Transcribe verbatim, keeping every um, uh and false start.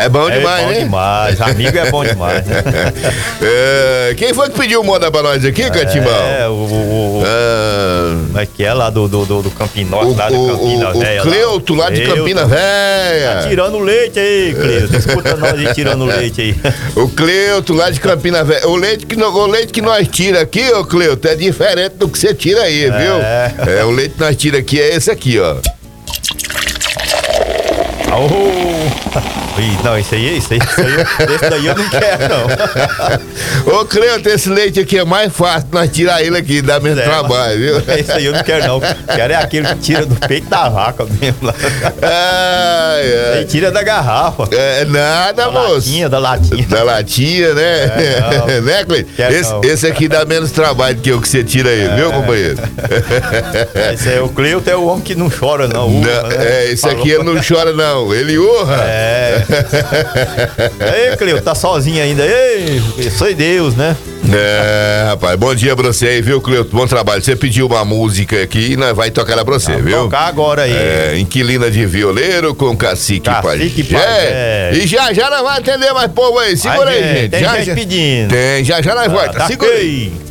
É bom demais, é bom né? demais, amigo é bom demais. É, quem foi que pediu moda pra nós aqui, Catimbão? É, o... o, o ah, como é que é lá do, do, do, do Campinós, o, lá de Campina o, Véia. O Cleuto, lá, lá de Cleuto. Campina Véia. Tá tirando leite aí, Cleuto. Escuta nós aí tirando leite aí. O Cleuto, lá de Campina Véia. O leite que, o leite que nós tira aqui, ô Cleuto, é diferente do que você tira aí, é. viu? É, o leite que nós tira aqui é esse aqui, ó. Oh. Ih, não, esse aí, esse aí, esse aí, esse daí eu não quero, não. Ô, Cleuto, esse leite aqui é mais fácil nós tirar ele aqui, dá menos é, trabalho, viu? Esse aí eu não quero, não. Quero é aquele que tira do peito da vaca mesmo. Ai, ai. Ele tira da garrafa. É nada, da moço. Latinha, da latinha. Da latinha, né? É, né, Cleiton? Esse, esse aqui dá menos trabalho que o que você tira aí, é. viu, companheiro? Esse é o Cleuto, é o homem que não chora, não. Urra, não né? É, esse Falou. aqui ele não chora, não. Ele urra. É. Ei, Cleuto, tá sozinho ainda. Ei, sou Deus, né? É, rapaz, bom dia pra você aí, viu, Cleuto? Bom trabalho. Você pediu uma música aqui e nós vai tocar ela pra você, Vamos viu? tocar agora aí. É, Inquilina de Violeiro com Cacique, Cacique Pajé. Pajé. E já já nós vamos atender mais povo aí. Segura Ai, aí, gente. Tem já, gente já, pedindo. Tem, já já nós ah, volta. Tá Segura aí. aí.